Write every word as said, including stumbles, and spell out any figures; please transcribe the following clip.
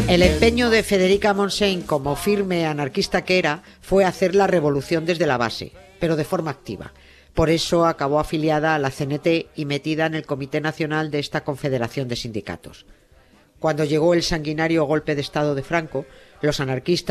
El empeño de Federica Montseny, como firme anarquista que era, fue hacer la revolución desde la base, pero de forma activa. Por eso acabó afiliada a la C N T y metida en el Comité Nacional de esta confederación de sindicatos. Cuando llegó el sanguinario golpe de Estado de Franco, los anarquistas